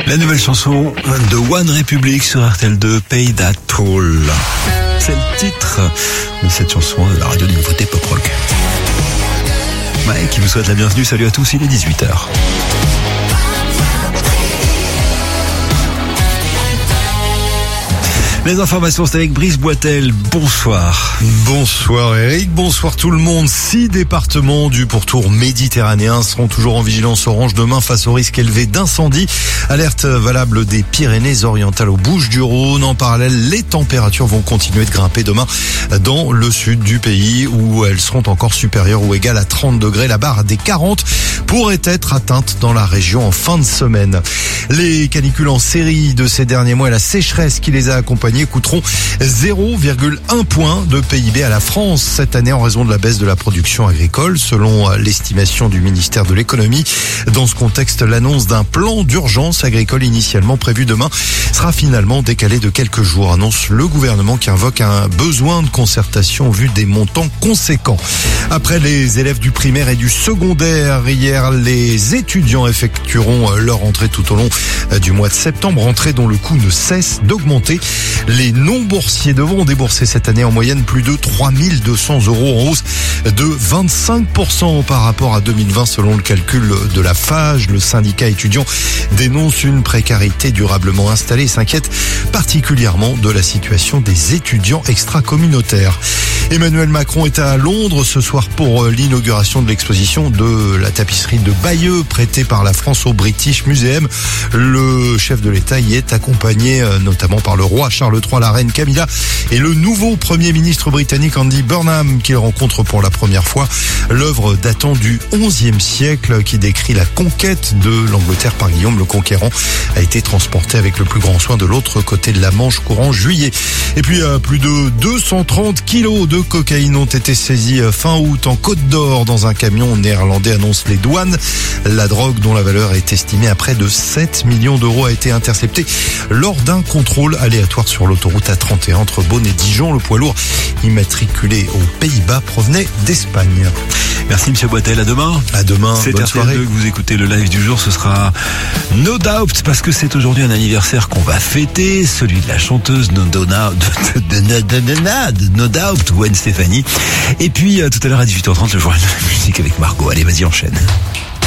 La nouvelle chanson de One Republic sur RTL2, Pay That Toll. C'est le titre de cette chanson de la radio des nouveautés pop rock. Mike qui vous souhaite la bienvenue. Salut à tous, il est 18h. Les informations, c'est avec Brice Boitel. Bonsoir. Bonsoir Eric, bonsoir tout le monde. 6 départements du pourtour méditerranéen seront toujours en vigilance orange demain face au risque élevé d'incendie. Alerte valable des Pyrénées-Orientales aux Bouches-du-Rhône. En parallèle, les températures vont continuer de grimper demain dans le sud du pays où elles seront encore supérieures ou égales à 30 degrés. La barre des 40 pourrait être atteinte dans la région en fin de semaine. Les canicules en série de ces derniers mois et la sécheresse qui les a accompagnés coûteront 0,1 point de PIB à la France cette année en raison de la baisse de la production agricole, selon l'estimation du ministère de l'économie. Dans ce contexte, l'annonce d'un plan d'urgence agricole initialement prévu demain sera finalement décalée de quelques jours, annonce le gouvernement qui invoque un besoin de concertation vu des montants conséquents. Après les élèves du primaire et du secondaire, hier, les étudiants effectueront leur entrée tout au long du mois de septembre, entrée dont le coût ne cesse d'augmenter. Les non-boursiers devront débourser cette année en moyenne plus de 3200 € en hausse de 25% par rapport à 2020 selon le calcul de la FAGE. Le syndicat étudiant dénonce une précarité durablement installée et s'inquiète particulièrement de la situation des étudiants extra-communautaires. Emmanuel Macron est à Londres ce soir pour l'inauguration de l'exposition de la tapisserie de Bayeux prêtée par la France au British Museum. Le chef de l'État y est accompagné notamment par le roi Charles III, la reine Camilla et le nouveau Premier ministre britannique Andy Burnham qu'il rencontre pour la première fois. L'œuvre datant du XIe siècle qui décrit la conquête de l'Angleterre par Guillaume le Conquérant a été transportée avec le plus grand soin de l'autre côté de la Manche courant juillet. Et puis plus de 230 kilos de cocaïne ont été saisis fin août en Côte d'Or dans un camion néerlandais, annoncent les douanes. La drogue dont la valeur est estimée à près de 7 millions d'euros a été interceptée lors d'un contrôle aléatoire sur l'autoroute A31 entre Beaune et Dijon. Le poids lourd immatriculé aux Pays-Bas provenait d'Espagne. Merci Monsieur Boitel, à demain. À demain, c'est bonne soirée. RTL2 que vous écoutez. Le live du jour, ce sera No Doubt, parce que c'est aujourd'hui un anniversaire qu'on va fêter, celui de la chanteuse No Doubt, Gwen Stefani. Et puis tout à l'heure à 18h30, le journal de la musique avec Margot. Allez, vas-y, enchaîne.